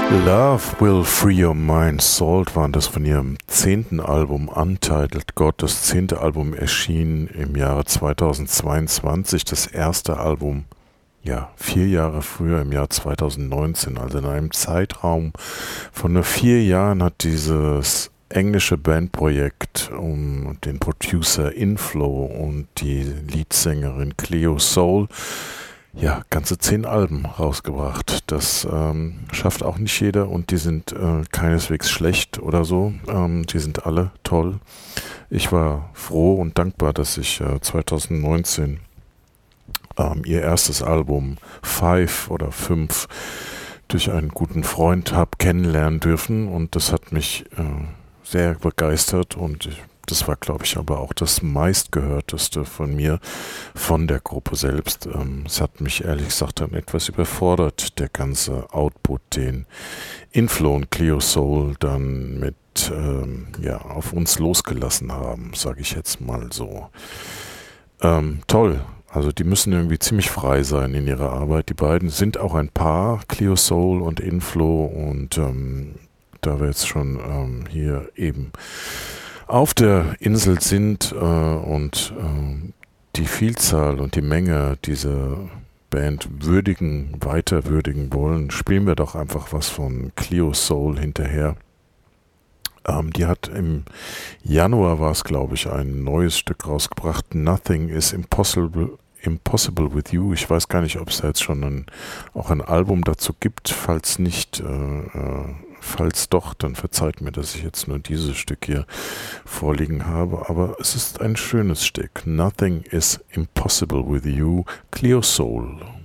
Love Will Free Your Mind, Salt waren das von ihrem 10. Album Untitled God. Das 10. Album erschien im Jahre 2022, das erste Album, ja, 4 Jahre früher, im Jahr 2019. Also in einem Zeitraum von nur 4 Jahren hat dieses englische Bandprojekt um den Producer Inflow und die Leadsängerin Cleo Soul ganze 10 Alben rausgebracht. Das schafft auch nicht jeder und die sind keineswegs schlecht oder so. Die sind alle toll. Ich war froh und dankbar, dass ich 2019 ihr erstes Album 5 oder 5 durch einen guten Freund habe kennenlernen dürfen und das hat mich sehr begeistert und das war, glaube ich, aber auch das meistgehörteste von mir, von der Gruppe selbst. Es hat mich ehrlich gesagt dann etwas überfordert, der ganze Output, den Inflow und Cleo Soul dann mit auf uns losgelassen haben, sage ich jetzt mal so. Toll. Also die müssen irgendwie ziemlich frei sein in ihrer Arbeit. Die beiden sind auch ein Paar, Cleo Soul und Inflow, und da wir jetzt schon hier eben auf der Insel sind und die Vielzahl und die Menge dieser Band weiter würdigen wollen, spielen wir doch einfach was von Cleo Soul hinterher. Die hat im Januar, war es glaube ich, ein neues Stück rausgebracht, Nothing is Impossible with You. Ich weiß gar nicht, ob es da jetzt schon auch ein Album dazu gibt. Falls nicht, falls doch, dann verzeiht mir, dass ich jetzt nur dieses Stück hier vorliegen habe. Aber es ist ein schönes Stück. Nothing is Impossible with You, Cleo Soul.